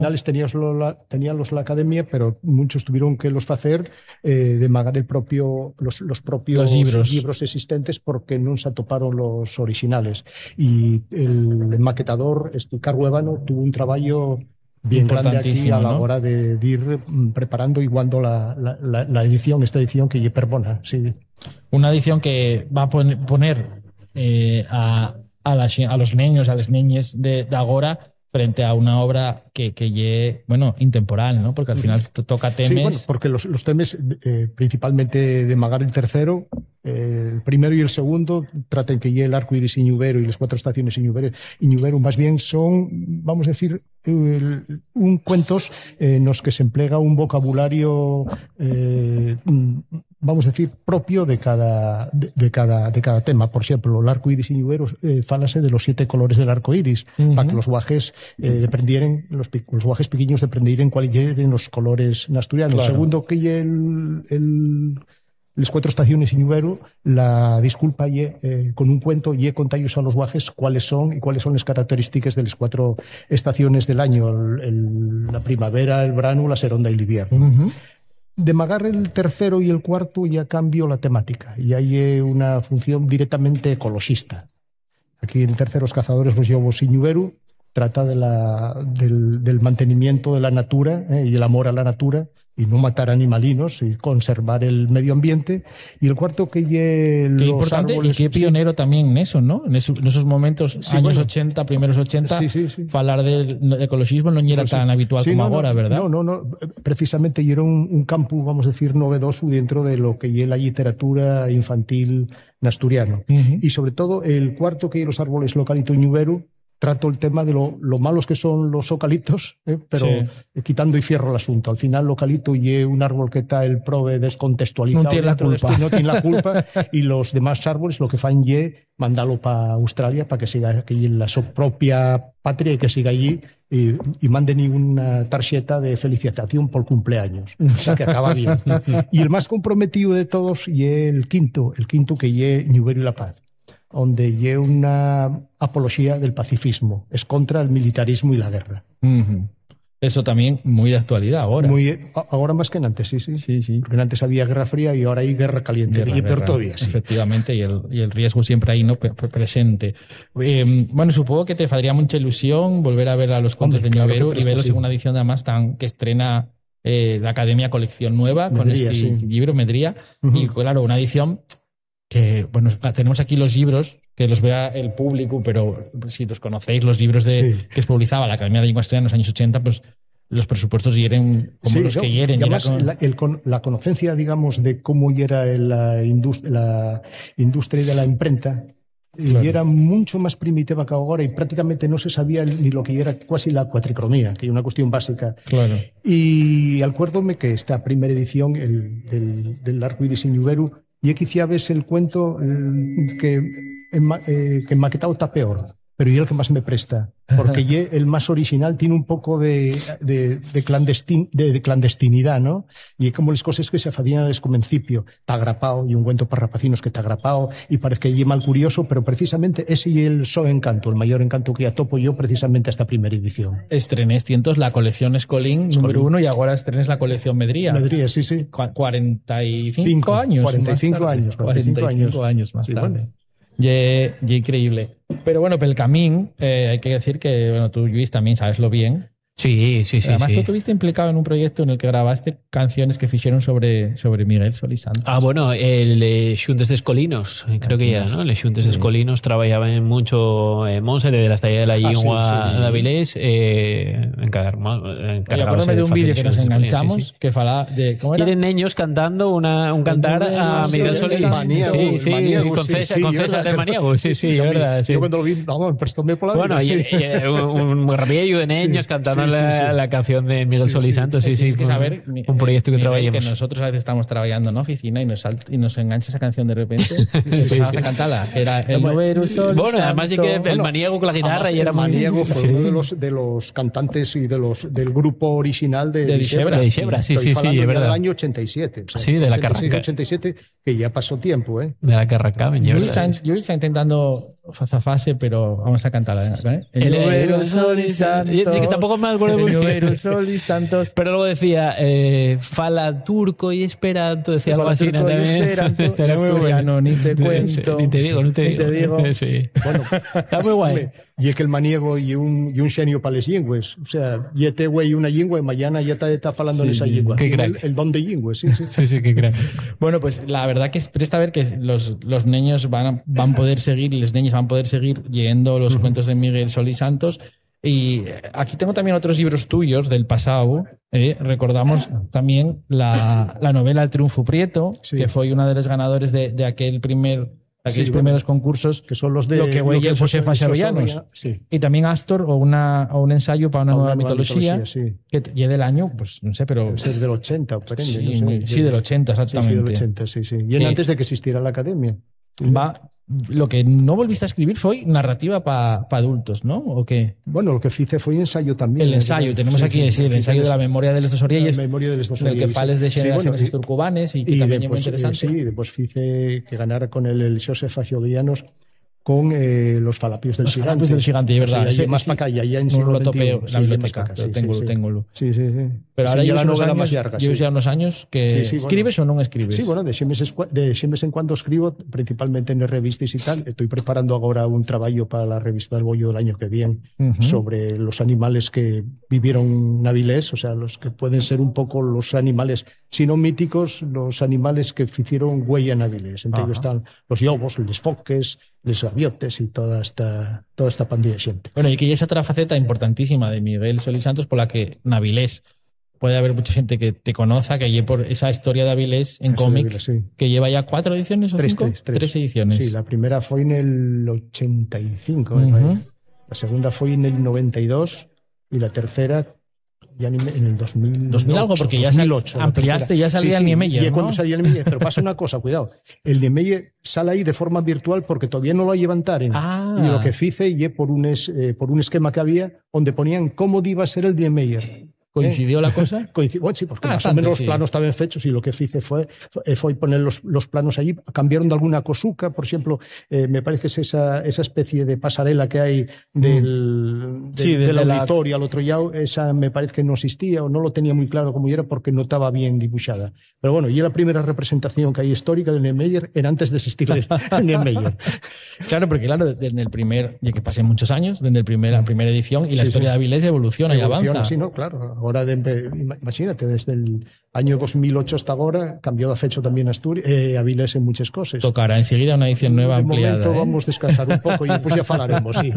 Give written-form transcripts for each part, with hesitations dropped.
originales teníanlos la academia, pero muchos tuvieron que los hacer de magar los propios libros existentes porque no se atoparon los originales. Y el maquetador, Carlo Ébano, tuvo un trabajo bien grande aquí a la hora de ir preparando y guando la edición, esta edición que es Perbona. Sí. Una edición que va a poner a los niños, a las niñas de agora frente a una obra que lle, bueno, intemporal, ¿no? Porque al final toca temas... Sí, bueno, porque los temas, principalmente de Magar el tercero, el primero y el segundo, tratan que lle el arco iris Iñubero y las 4 estaciones Iñubero, más bien son, vamos a decir, un cuentos en los que se emplea un vocabulario vamos a decir, propio de cada tema. Por ejemplo, el arco iris Iñubero fálase de los 7 colores del arco iris, para que los guajes dependieren, los guajes pequeños dependieren cuáles eran los colores asturianos. Claro. Segundo, que las 4 estaciones Iñubero, la disculpa con un cuento contallos a los guajes cuáles son las características de las 4 estaciones del año, la primavera, el verano, la seronda y el invierno. De Magar el tercero y el cuarto ya cambió la temática y hay una función directamente ecologista. Aquí en el tercero, Los cazadores, los lobos Iñubero, trata del mantenimiento de la natura y el amor a la natura y no matar animalinos y conservar el medio ambiente. Y el cuarto que los importante árboles, y qué pionero también en eso, ¿no? En esos momentos, años 80, primeros 80, falar del ecologismo no era tan habitual como ahora, ¿verdad? No, precisamente era un campo, vamos a decir, novedoso dentro de lo que es la literatura infantil asturiano. Y sobre todo el cuarto que los árboles localito Iñubero, trato el tema de lo malos que son los eucaliptos, pero quitando y fierro el asunto. Al final, el eucalipto y un árbol que está el prove descontextualizado. No tiene la culpa. No tiene la culpa. Y los demás árboles lo que fan y mandarlo para Australia para que siga aquí en la su propia patria y que siga allí y manden una tarjeta de felicitación por cumpleaños. O sea, que acaba bien. Y el más comprometido de todos y el quinto que y Iñubero y la Paz, donde hay una apología del pacifismo, es contra el militarismo y la guerra. Eso también muy de actualidad ahora. Ahora más que antes, sí. Porque antes había guerra fría y ahora hay guerra caliente. Y peor todavía, sí. Efectivamente, y el riesgo siempre ahí, ¿no? presente. Bueno, supongo que te faría mucha ilusión volver a ver a los cuentos de Iñubero y verlos en una edición además que estrena la Academia Colección Nueva Medría, con este libro, Medría. Y claro, una edición que, bueno, tenemos aquí los libros, que los vea el público, pero si los conocéis, los libros que se publicaba la Academia de Lengua Asturiana en los años 80, pues los presupuestos hieren como los que hieren. Y además, la conocencia, digamos, de cómo era la industria de la imprenta, y era mucho más primitiva que ahora y prácticamente no se sabía ni lo que era casi la cuatricromía, que es una cuestión básica. Claro. Y acuérdome que esta primera edición del arco iris Iñubero, y quizá ves el cuento que maquetado está peor, pero y el que más me presta, porque el más original tiene un poco de clandestinidad, ¿no? Y como las cosas que se hacían al principio, está agrapado, y un cuento para rapacinos que está agrapado, y parece que es mal curioso, pero precisamente ese y el encanto, el mayor encanto que ya topo yo precisamente a esta primera edición. Estrenes cientos la colección Escolín número 1 y ahora estrenes la colección Medría. Medría, sí. 45 años. 45 años más tarde. Bueno. Y increíble. Pero bueno, por el camino hay que decir que bueno, tú, Luis, también sabeslo bien. Sí. Además, tú estuviste implicado en un proyecto en el que grabaste canciones que hicieron sobre Miguel Solís Santos. Bueno, el Xuntes de Escolinos, creo que era, ¿no? El Xuntes de Escolinos trabajaba en mucho Monse, de la estalla de la Lingua de Avilés, acuérdame de un vídeo que nos enganchamos, que falaba de... ¿Cómo era? Eran niños cantando un cantar a Miguel Solís. Con César de Maniego. Sí, verdad. Yo cuando lo vi, vamos, prestóme por la vida. Bueno, y un rabillo de niños cantando la canción de Miguel Solís Santos. Sí, es que saber un proyecto que trabajamos. Que nosotros a veces estamos trabajando en oficina y nos engancha esa canción de repente. Vamos a cantarla. Era el Iñubero Solís. Bueno, además de que el Maniego con la guitarra y era Maniego fue uno de los cantantes y del grupo original de Ixebra. Sí, es verdad. Del año 87. Sí, de la carrera. 87, que ya pasó tiempo, ¿eh? De la que arrancaban. Yo está intentando fase, pero vamos a cantarla. ¿eh? El Lluvero, Sol y Santos. Que tampoco me acuerdo muy bien. El Lluvero, Sol y Santos. Pero luego decía, fala turco y esperanto, decía algo así también. Era muy bueno, ni te cuento. Ni te digo. Sí. Bueno, está muy guay. Y es que el maniego y un genio para les lingües. O sea, y este güey una lingüe y mañana ya está falando en esa lingüe. El don de lingües, sí. Sí, qué crack. Bueno, pues la verdad que es presta ver que los niños van a poder seguir, y las niñas van a poder seguir leyendo los cuentos de Miguel Solís Santos. Y aquí tengo también otros libros tuyos del pasado. Recordamos también la novela El Triunfo Prieto, que fue una de los ganadores de aquellos primeros concursos, que son los de lo que huella Josefa Xavillanos. Sí. Y también Astor, o un ensayo para una nueva mitología, sí. Que ya del año, pues no sé, pero debe ser del 80 o prende, sí, no sé. Sí, del 80, exactamente. Sí, del 80, sí. Y antes de que existiera la academia. Lo que no volviste a escribir fue narrativa para adultos, ¿no? ¿O qué? Bueno, lo que hice fue ensayo también. El ensayo, tenemos aquí el ensayo de la memoria de los dos Orielles. La memoria de los dos Orielles. En el que fales de generaciones turcubanes y que también es muy interesante. Sí, después hice que ganara con el Josefa Xavillanos con los falapios del gigante. Los falapios del gigante, es verdad. Sí, más para acá, ya en siglo XXI. La biblioteca, tengo. Sí. Pero ahora ya la novela más larga. Llevas ya unos años que escribes o no escribes. Sí, bueno, de vez en cuando escribo, principalmente en revistas y tal. Estoy preparando ahora un trabajo para la revista del Bollo del año que viene sobre los animales que vivieron Navilés, o sea, los que pueden ser un poco los animales, si no míticos, los animales que hicieron huella en Avilés. Entre ellos están los lobos, los foques, los gaviotes y toda esta pandilla de gente. Bueno, y que ya es otra faceta importantísima de Miguel Solís Santos, por la que Navilés, puede haber mucha gente que te conozca, que lleve por esa historia de Avilés en cómic, que lleva ya 4 ediciones o 5? 3 ediciones. Sí, la primera fue en el 85, la segunda fue en el 92 y la tercera ya en el 2000 algo, porque ya 2008, ampliaste, ya salía el Niemeyer, ¿no? Cuando salía el Niemeyer, pero pasa una cosa, cuidado, el Niemeyer sale ahí de forma virtual porque todavía no lo levantaren. Y lo que hice y por un esquema que había donde ponían cómo iba a ser el Niemeyer. ¿Coincidió la cosa? Bueno, sí, porque más o menos los planos estaban hechos y lo que hice fue poner los planos allí. Cambiaron de alguna cosuca, por ejemplo, me parece que es esa especie de pasarela que hay del auditorio al otro lado, esa me parece que no existía o no lo tenía muy claro cómo era porque no estaba bien dibujada. Pero bueno, y la primera representación que hay histórica del Niemeyer era antes de existir el Niemeyer. Claro, porque desde el primer, ya que pasé muchos años, desde la primera edición, y la historia de Avilés evoluciona y avanza. Sí, no, claro. Ahora, imagínate, desde el año 2008 hasta ahora, cambió de fecha también Avilés en muchas cosas. Tocará enseguida una edición nueva ampliada. De momento vamos a descansar un poco y después ya hablaremos, sí.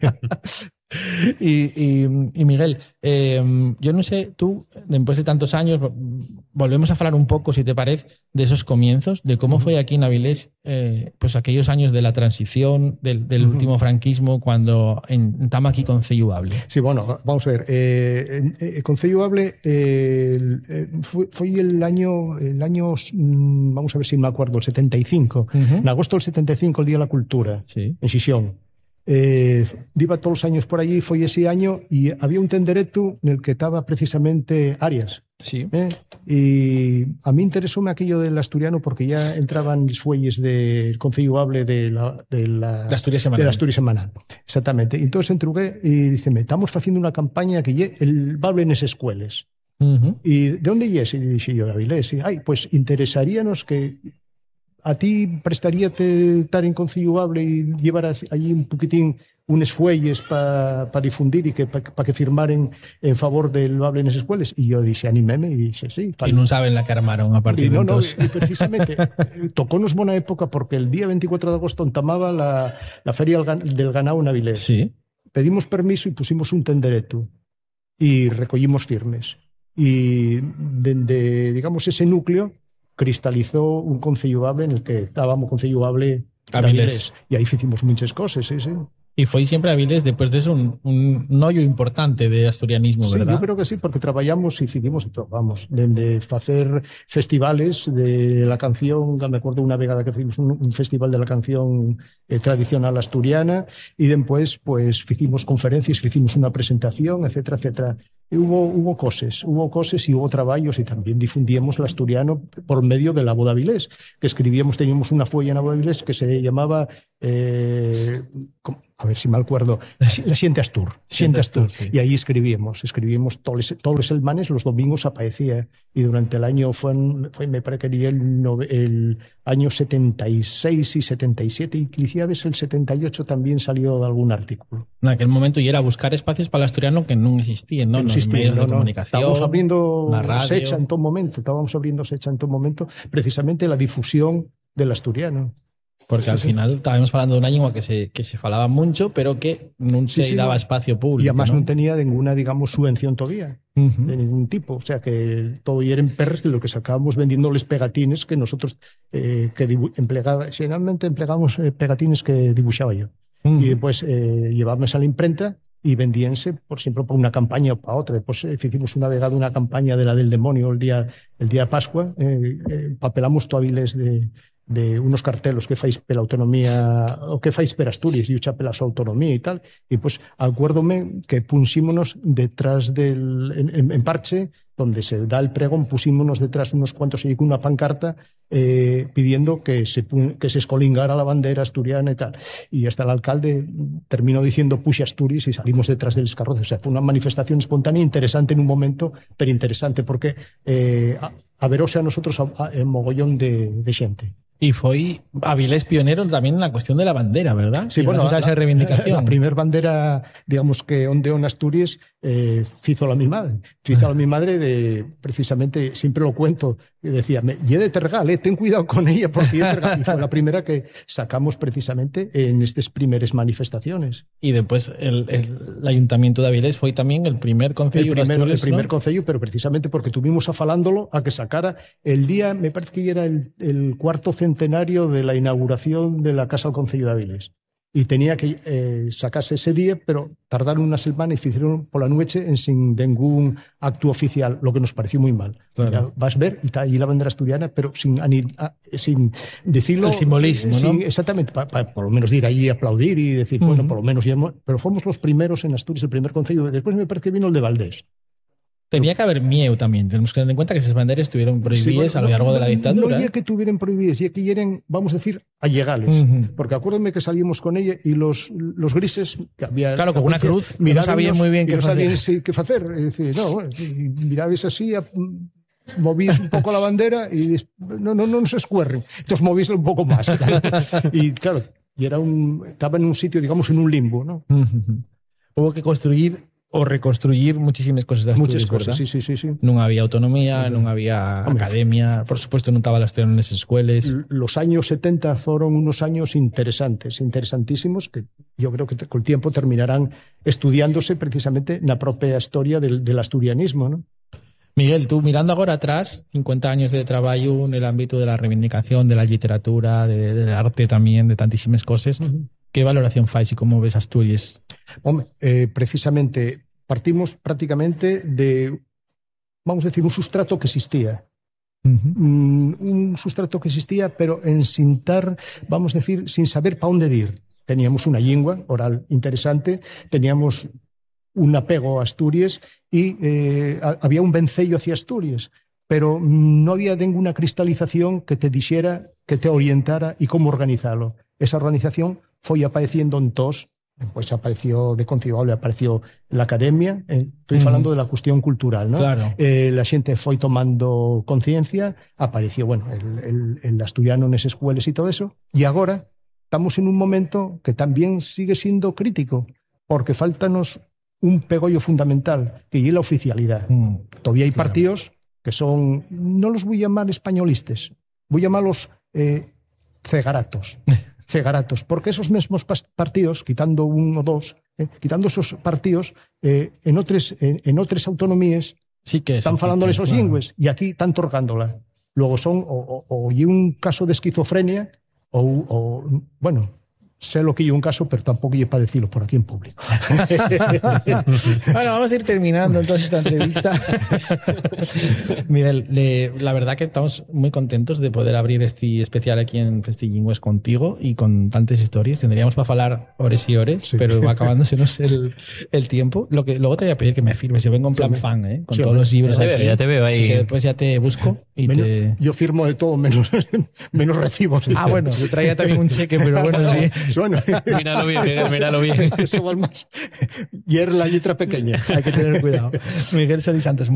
Y Miguel, yo no sé, tú, después de tantos años, volvemos a hablar un poco, si te parece, de esos comienzos, de cómo fue aquí en Avilés, pues aquellos años de la transición, del último franquismo, cuando estamos aquí con Ceyubable. Sí, bueno, vamos a ver. Con Ceyubable fue el año, vamos a ver si me acuerdo, el 75. En agosto del 75, el Día de la Cultura, en Xixón. Iba todos los años por allí, fue ese año, y había un tendereto en el que estaba precisamente Arias. Sí. Y a mí interesóme aquello del asturiano porque ya entraban los fuelles del Conceyubable de la Asturias Semanal. Exactamente. Y entonces entrugué y díceme, estamos haciendo una campaña que lle el bable en las escuelas. ¿Y de dónde es? Y dije yo, de Avilés. Y, pues interesaríanos que a ti prestaríate estar en Conceyubable y llevar allí un poquitín unes fuelles para difundir y para que firmaren en favor del bable en las escuelas. Y yo dije, animéme, y dije, sí. Y no saben la que armaron a partir de entonces. Y precisamente tocónos buena época porque el día 24 de agosto entamaba la feria del ganado en Avilés. Sí. Pedimos permiso y pusimos un tendereto y recogimos firmes. Y de digamos, ese núcleo cristalizó un Conceyubable en el que estábamos Conceyubable Avilés. Y ahí hicimos muchas cosas, sí. Y foi siempre Avilés, después de eso, un nollo importante de asturianismo, sí, ¿verdad? Yo creo que sí, porque traballamos e ficimos todo, vamos, dende facer festivales de la canción, me acordo unha vegada que fizimos un festival de la canción tradicional asturiana, e despois, pues, ficimos conferencias, ficimos unha presentación, etcétera, etcétera. E hubo coses e hubo traballos, e tamén difundíamos el asturiano por medio de la voz de Avilés, que escribíamos, teníamos unha folla na voz de Avilés que se llamaba a ver si me acuerdo, la Xente Astur. Xente Astur. Sí. Y ahí escribíamos todos los semanas, los domingos aparecía. Y durante el año fue me parece que el año 76 y 77, y quizás el 78 también salió de algún artículo. En aquel momento y era buscar espacios para el asturiano que no existían, ¿no? No existían, medios de comunicación. Estábamos abriendo secha en todo momento, precisamente la difusión del asturiano. Porque al final estábamos hablando de una lengua que se falaba mucho, pero que no se daba espacio público. Y además no tenía ninguna, digamos, subvención todavía, de ningún tipo. O sea, que todo era en perres de lo que sacábamos vendiéndoles pegatines que nosotros, generalmente empleábamos pegatines que dibujaba yo. Y después llevábamos a la imprenta y vendíanse, por ejemplo, para una campaña o para otra. Después hicimos una vegada una campaña de la del demonio el día de Pascua. Papelamos toaviles de unos cartelos que fais pela autonomía o que fais per Asturias e ucha pela súa autonomía e tal, e pois acuérdome que puxímonos detrás en parche donde se da el pregón, puxímonos detrás unos cuantos e con unha pancarta pidiendo que se escolingara la bandera asturiana e tal, y hasta el alcalde terminó diciendo puxe Asturias y salimos detrás del carrozas. O sea, fue una manifestación espontánea interesante en un momento, pero interesante porque averóse a nosotros en mogollón de xente. Y fue Avilés pionero también en la cuestión de la bandera, ¿verdad? Sí, bueno, esa reivindicación. La primer bandera, digamos, que ondeó en Asturias, fizo la mi madre. Precisamente, siempre lo cuento, decía, y de Tergal, ten cuidado con ella, porque de Tergal. Y fue la primera que sacamos precisamente en estas primeras manifestaciones. Y después el Ayuntamiento de Avilés fue también el primer concello de Asturias, el primer ¿no? Concello, pero precisamente porque tuvimos afalándolo a que sacara el día, me parece que era el cuarto centenario de la inauguración de la Casa del Concello de Avilés. Y tenía que sacarse ese día, pero tardaron una semana y hicieron por la noche sin ningún acto oficial, lo que nos pareció muy mal. Claro. Ya vas a ver, y está allí la bandera asturiana, pero sin decirlo. El simbolismo, ¿no? Exactamente, para por lo menos ir allí a aplaudir y decir, bueno, por lo menos, pero fuimos los primeros en Asturias, el primer concello. Después me parece que vino el de Valdés. Tenía que haber miedo también. Tenemos que tener en cuenta que esas banderas estuvieron prohibidas a lo largo de la dictadura. No ya que tuvieran prohibidas, ya que eran, vamos a decir, allegales. Porque acuérdame que salimos con ella y los grises que había. Claro, con una cruz. Que no sabían muy bien qué hacer. Es decir, no, y mirabais así, movíais un poco la bandera y no se escuerren. Entonces movíais un poco más. Y claro, estaba en un sitio, digamos, en un limbo, ¿no? Hubo que construir o reconstruir muchísimas cosas de Asturias. Muchas cosas, ¿verdad? sí. No había autonomía, no había academia, por supuesto no estaba la asturiana en las escuelas. Los años 70 fueron unos años interesantísimos, que yo creo que con el tiempo terminarán estudiándose precisamente en la propia historia del asturianismo, ¿no? Miguel, tú mirando ahora atrás, 50 años de trabajo en el ámbito de la reivindicación, de la literatura, del arte también, de tantísimas cosas, ¿qué valoración fais y cómo ves Asturias? Hombre, precisamente partimos prácticamente de, vamos a decir, un sustrato que existía. Un sustrato que existía, pero vamos a decir, sin saber para dónde ir. Teníamos una lengua oral interesante, teníamos un apego a Asturias y había un vencello hacia Asturias, pero no había ninguna cristalización que te dijera, que te orientara y cómo organizarlo. Esa organización fue apareciendo en todos. Después apareció de Concibable, apareció la academia. Estoy hablando de la cuestión cultural, ¿no? Claro. La gente fue tomando conciencia, apareció, bueno, el asturiano en esas escuelas y todo eso. Y ahora estamos en un momento que también sigue siendo crítico, porque faltanos un pegollo fundamental, que es la oficialidad. Todavía hay partidos que son, no los voy a llamar españolistas, voy a llamarlos cegaratos. Porque esos mismos partidos, quitando uno o dos, quitando esos partidos, en otras autonomías sí que están falando esos lingües y aquí están torgándola. Luego son o un caso de esquizofrenia o bueno, sé lo que hay un caso, pero tampoco hay para decirlo por aquí en público. Bueno, vamos a ir terminando entonces esta entrevista. Miguel, la verdad que estamos muy contentos de poder abrir este especial aquí en Festillingües contigo y con tantas historias. Tendríamos para hablar horas y horas, sí. Pero va acabándosenos el tiempo. Lo que luego te voy a pedir que me firmes. Yo vengo en plan fan, con todos los libros aquí. Ya te veo ahí. Así que después ya te busco y Yo firmo de todo menos recibos. Bueno, yo traía también un cheque, pero bueno, sí. Bueno. Míralo bien, Miguel, míralo bien. Eso va más. Y es la letra pequeña. Hay que tener cuidado. Miguel Solís Santos.